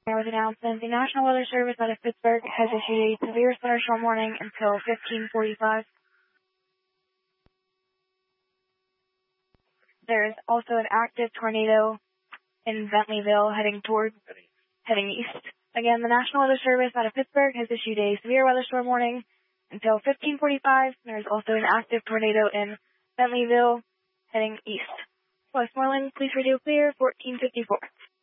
There was an announcement. The National Weather Service out of Pittsburgh has issued a severe thunderstorm warning until 15:45. There is also an active tornado in Bentleyville heading east. Again, the National Weather Service out of Pittsburgh has issued a severe weather storm warning until 15:45. There is also an active tornado in Bentleyville heading east. Westmoreland, please radio clear, 1454.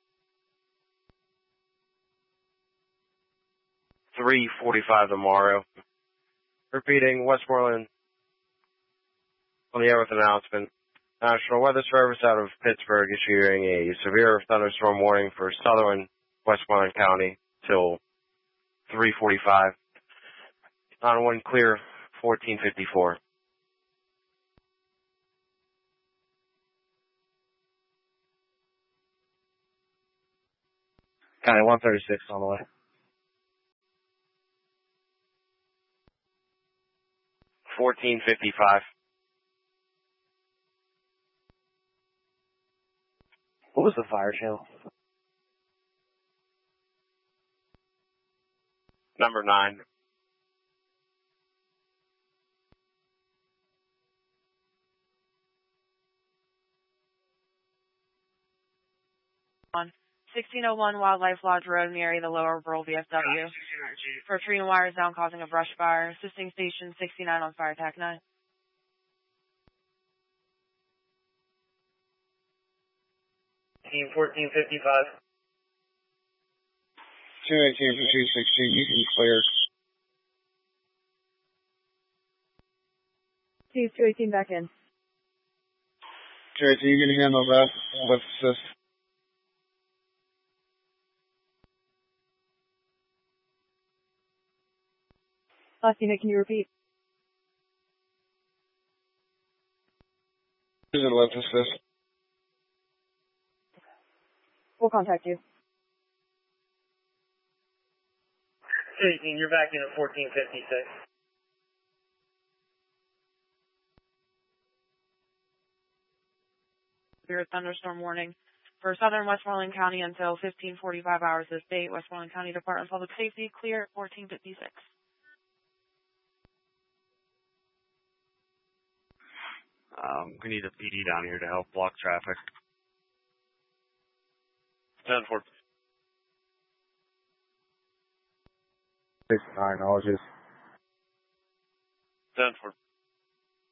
3:45 tomorrow. Repeating, Westmoreland on the air with an announcement. National Weather Service out of Pittsburgh issuing a severe thunderstorm warning for southern Westmoreland County till 3:45. On one clear, 1454. County 136 on the way. 1455. What was the fire channel? Number 9. On 1601 Wildlife Lodge Road in the area of the lower rural VFW. For tree and wires down causing a brush fire. Assisting station 69 on fire attack 9. 1455. 218 for 216, you can clear. 218 back in. 218, you can handle that with assist. Last unit, can you repeat? This is left assist. We'll contact you. 218, you're back in at 1456. Severe thunderstorm warning for southern Westmoreland County until 15:45 hours this date. Westmoreland County Department of Public Safety, clear at 1456. We need a PD down here to help block traffic. 10-4. 69, apologies. 10-4.